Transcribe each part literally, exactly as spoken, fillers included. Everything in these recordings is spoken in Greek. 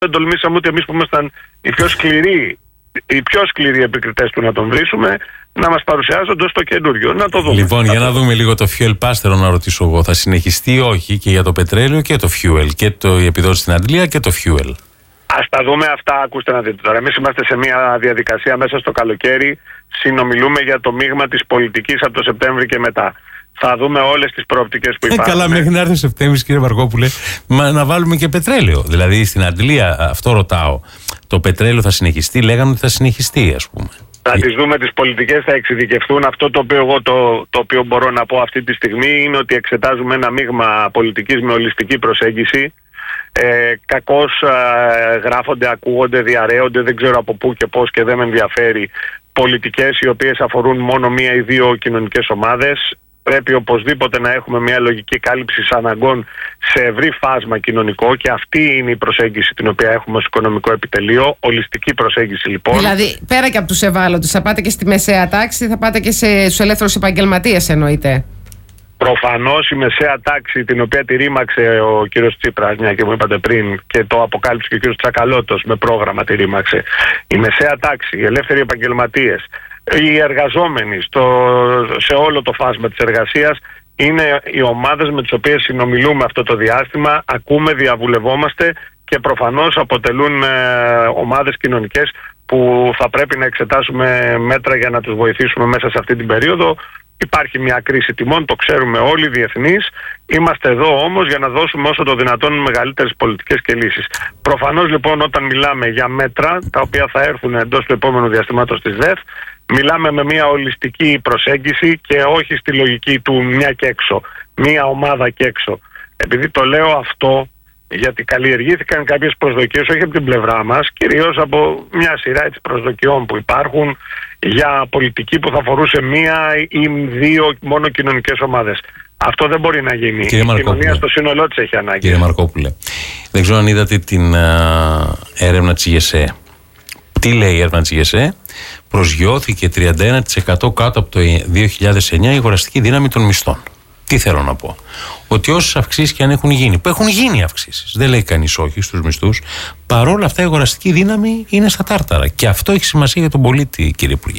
δεν τολμήσαμε ούτε εμείς που ήμασταν οι πιο σκληροί, οι πιο σκληροί επικριτές του να τον βρίσουμε, να μας παρουσιάζονται ως το καινούριο. Να το δούμε. Λοιπόν, για να δούμε λίγο το fuel pass, θέλω να ρωτήσω εγώ. Θα συνεχιστεί ή όχι και για το πετρέλαιο και το fuel, και το, η επιδότηση στην Αντλία και το fuel? Ας τα δούμε αυτά, ακούστε να δείτε τώρα. Εμείς είμαστε σε μια διαδικασία μέσα στο καλοκαίρι, συνομιλούμε για το μείγμα της πολιτικής από το Σεπτέμβρη και μετά. Θα δούμε όλες τις προοπτικές που υπάρχουν. Ε, καλά, μέχρι να έρθει ο Σεπτέμβρης, κύριε Μαρκόπουλε, μα, να βάλουμε και πετρέλαιο. Δηλαδή στην Αντλία, αυτό ρωτάω. Το πετρέλαιο θα συνεχιστεί, λέγανε ότι θα συνεχιστεί, ας πούμε. Θα τις δούμε τις πολιτικές, θα εξειδικευτούν. Αυτό το οποίο εγώ το, το οποίο μπορώ να πω αυτή τη στιγμή είναι ότι εξετάζουμε ένα μείγμα πολιτικής με ολιστική προσέγγιση. Ε, κακώς ε, γράφονται, ακούγονται, διαρρέονται, δεν ξέρω από πού και πώς και δεν με ενδιαφέρει, πολιτικές οι οποίες αφορούν μόνο μία ή δύο κοινωνικές ομάδες. Πρέπει οπωσδήποτε να έχουμε μια λογική κάλυψη αναγκών σε ευρύ φάσμα κοινωνικό, και αυτή είναι η προσέγγιση την οποία έχουμε στο οικονομικό επιτελείο. Ολιστική προσέγγιση λοιπόν. Δηλαδή, πέρα και από τους ευάλωτους, θα πάτε και στη μεσαία τάξη, θα πάτε και στους ελεύθερους επαγγελματίες, εννοείται? Προφανώς η μεσαία τάξη, την οποία τη ρήμαξε ο κύριος Τσίπρας, μια και μου είπατε πριν, και το αποκάλυψε και ο κύριος Τσακαλώτος με πρόγραμμα τη ρήμαξε. Η μεσαία τάξη, οι ελεύθεροι επαγγελματίες, οι εργαζόμενοι στο, σε όλο το φάσμα της εργασίας είναι οι ομάδες με τις οποίες συνομιλούμε αυτό το διάστημα, ακούμε, διαβουλευόμαστε, και προφανώς αποτελούν ε, ομάδες κοινωνικές που θα πρέπει να εξετάσουμε μέτρα για να τους βοηθήσουμε μέσα σε αυτή την περίοδο. Υπάρχει μια κρίση τιμών, το ξέρουμε όλοι, διεθνείς. Είμαστε εδώ όμως για να δώσουμε όσο το δυνατόν μεγαλύτερες πολιτικές και λύσεις. Προφανώς λοιπόν όταν μιλάμε για μέτρα τα οποία θα έρθουν εντός του επόμενου διαστήματος της ΔΕΘ, μιλάμε με μια ολιστική προσέγγιση και όχι στη λογική του μια και έξω, μια ομάδα και έξω. Επειδή το λέω αυτό, γιατί καλλιεργήθηκαν κάποιες προσδοκίες, όχι από την πλευρά μας, κυρίως από μια σειρά έτσι προσδοκιών που υπάρχουν για πολιτική που θα αφορούσε μία ή δύο μόνο κοινωνικές ομάδες. Αυτό δεν μπορεί να γίνει. Κύριε η κοινωνία στο σύνολό της έχει ανάγκη. Κύριε Μαρκόπουλε, δεν ξέρω αν είδατε την α, έρευνα της ΓΕΣΕ. Τι λέει η έρευνα της ΓΕΣΕ? Προσγειώθηκε τριάντα ένα τοις εκατό κάτω από το δύο χιλιάδες εννιά η αγοραστική δύναμη των μισθών. Τι θέλω να πω? Ότι όσες αυξήσεις και αν έχουν γίνει, που έχουν γίνει αυξήσεις, δεν λέει κανείς όχι στους μισθούς, παρόλα αυτά η αγοραστική δύναμη είναι στα τάρταρα. Και αυτό έχει σημασία για τον πολίτη, κύριε Υπουργέ.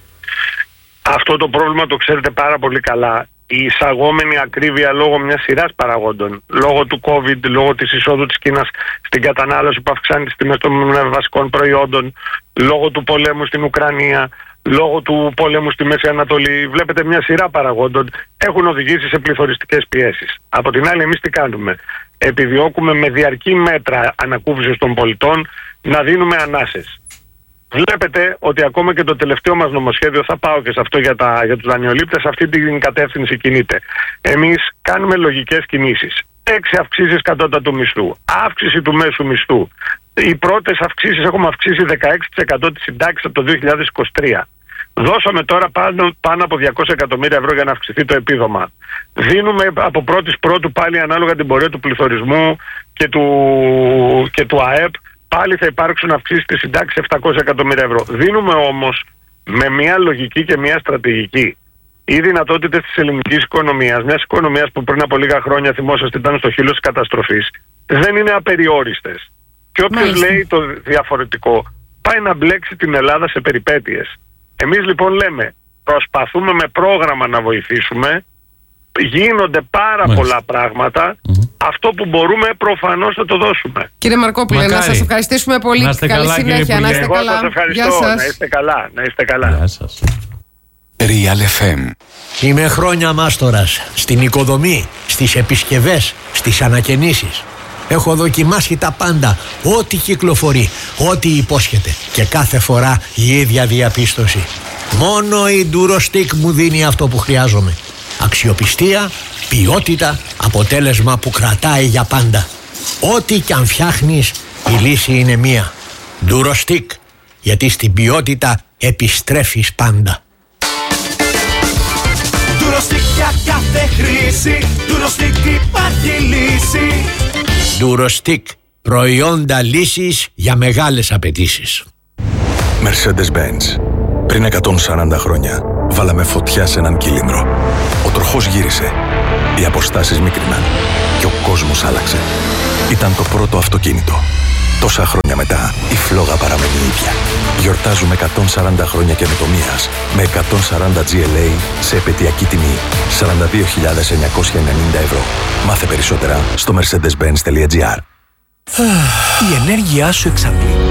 Αυτό το πρόβλημα το ξέρετε πάρα πολύ καλά. Η εισαγόμενη ακρίβεια λόγω μιας σειράς παραγόντων, λόγω του COVID, λόγω της εισόδου της Κίνας στην κατανάλωση που αυξάνει τις τιμές των βασικών προϊόντων, λόγω του πολέμου στην Ουκρανία, λόγω του πολέμου στη Μέση Ανατολή, βλέπετε μια σειρά παραγόντων έχουν οδηγήσει σε πληθωριστικές πιέσεις. Από την άλλη, εμείς τι κάνουμε? Επιδιώκουμε με διαρκή μέτρα ανακούφισης των πολιτών να δίνουμε ανάσες. Βλέπετε ότι ακόμα και το τελευταίο μας νομοσχέδιο, θα πάω και σε αυτό για, τα, για τους δανειολήπτες, αυτή την κατεύθυνση κινείται. Εμείς κάνουμε λογικές κινήσεις. Έξι αυξήσεις κατώτατου μισθού, αύξηση του μέσου μισθού. Οι πρώτες αυξήσεις, έχουμε αυξήσει δεκαέξι τοις εκατό της συντάξης από το δύο χιλιάδες είκοσι τρία. Δώσαμε τώρα πάνω, πάνω από διακόσια εκατομμύρια ευρώ για να αυξηθεί το επίδομα. Δίνουμε από πρώτης πρώτου πάλι, ανάλογα την πορεία του πληθωρισμού και του, και του ΑΕΠ, πάλι θα υπάρξουν αυξήσεις της συντάξης επτακόσια εκατομμύρια ευρώ. Δίνουμε όμως με μια λογική και μια στρατηγική. Οι δυνατότητες της ελληνικής οικονομίας, μιας οικονομίας που πριν από λίγα χρόνια θυμόσαστε ήταν στο χείλος της καταστροφής, δεν είναι απεριόριστες. Και όποιος λέει το διαφορετικό πάει να μπλέξει την Ελλάδα σε περιπέτειες. Εμείς λοιπόν λέμε, προσπαθούμε με πρόγραμμα να βοηθήσουμε, γίνονται πάρα Μάλιστα. πολλά πράγματα. Mm-hmm. Αυτό που μπορούμε προφανώς θα το δώσουμε. Κύριε Μαρκόπουλε, Μακάρι. να σας ευχαριστήσουμε πολύ. Καλή καλά, συνέχεια, να είστε καλά. Σας ευχαριστώ. Γεια σας. Να είστε καλά. Να είστε καλά. Γεια σας. Real εφ εμ. Είμαι χρόνια μάστορας στην οικοδομή, στις επισκευές, στις ανακαινήσεις. Έχω δοκιμάσει τα πάντα, ό,τι κυκλοφορεί, ό,τι υπόσχεται, και κάθε φορά η ίδια διαπίστωση. Μόνο η Durostec μου δίνει αυτό που χρειάζομαι. Αξιοπιστία, ποιότητα, αποτέλεσμα που κρατάει για πάντα. Ό,τι κι αν φτιάχνεις, η λύση είναι μία. Durostec, γιατί στην ποιότητα επιστρέφεις πάντα. Durostec για κάθε χρήση, Durostec υπάρχει λύση. Durostec, προϊόντα λύσης για μεγάλες απαιτήσεις. Mercedes-Benz. Πριν εκατόν σαράντα χρόνια βάλαμε φωτιά σε έναν κύλινδρο. Ο τροχός γύρισε, οι αποστάσεις μίκριναν και ο κόσμος άλλαξε. Ήταν το πρώτο αυτοκίνητο. Τόσα χρόνια μετά, η φλόγα παραμένει ίδια. Γιορτάζουμε εκατόν σαράντα χρόνια καινοτομίας με εκατόν σαράντα τζι ελ έι σε επαιτειακή τιμή σαράντα δύο χιλιάδες εννιακόσια ενενήντα ευρώ. Μάθε περισσότερα στο mercedes benz τελεία gr. Η ενέργειά σου εξαντλείται.